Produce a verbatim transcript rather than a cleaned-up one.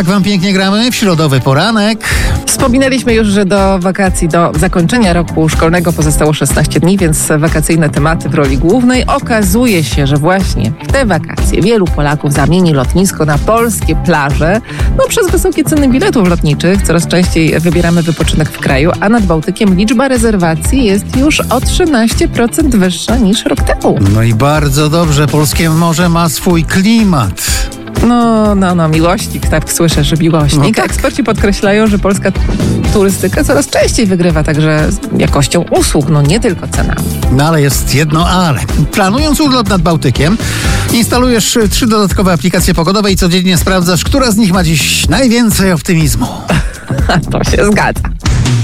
Tak wam pięknie gramy w środowy poranek. Wspominaliśmy już, że do wakacji, do zakończenia roku szkolnego pozostało szesnaście dni, więc wakacyjne tematy w roli głównej. Okazuje się, że właśnie w te wakacje wielu Polaków zamieni lotnisko na polskie plaże. No przez wysokie ceny biletów lotniczych coraz częściej wybieramy wypoczynek w kraju, a nad Bałtykiem liczba rezerwacji jest już o trzynaście procent wyższa niż rok temu. No i bardzo dobrze, polskie morze ma swój klimat. No, no, no, miłośnik, tak słyszę, że miłośnik. No tak. Eksperci podkreślają, że polska turystyka coraz częściej wygrywa także z jakością usług, no nie tylko cenami. No ale jest jedno ale. Planując urlop nad Bałtykiem, instalujesz trzy dodatkowe aplikacje pogodowe i codziennie sprawdzasz, która z nich ma dziś najwięcej optymizmu. To się zgadza.